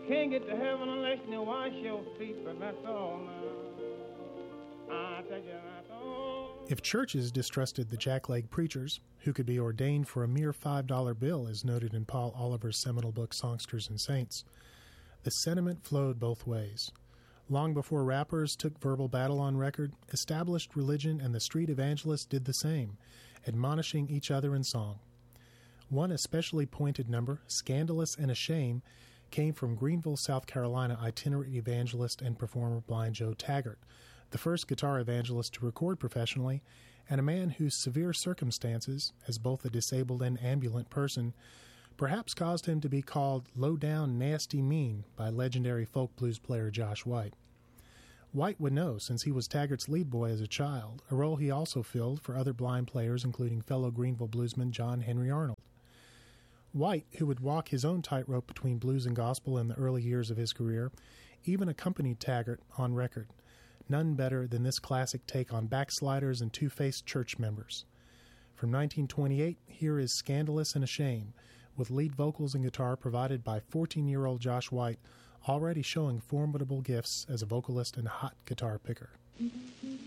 can't get to heaven unless you wash your feet, but that's all now. I tell you that's all. If churches distrusted the jackleg preachers, who could be ordained for a mere $5 bill, as noted in Paul Oliver's seminal book Songsters and Saints, the sentiment flowed both ways. Long before rappers took verbal battle on record, established religion and the street evangelists did the same, admonishing each other in song. One especially pointed number, Scandalous and a Shame, came from Greenville, South Carolina itinerant evangelist and performer Blind Joe Taggart, the first guitar evangelist to record professionally, and a man whose severe circumstances, as both a disabled and ambulant person, perhaps caused him to be called low-down, nasty mean by legendary folk blues player Josh White. White would know, since he was Taggart's lead boy as a child, a role he also filled for other blind players, including fellow Greenville bluesman John Henry Arnold. White, who would walk his own tightrope between blues and gospel in the early years of his career, even accompanied Taggart on record. None better than this classic take on backsliders and two-faced church members. From 1928, here is Scandalous and a Shame, with lead vocals and guitar provided by 14-year-old Josh White, already showing formidable gifts as a vocalist and hot guitar picker.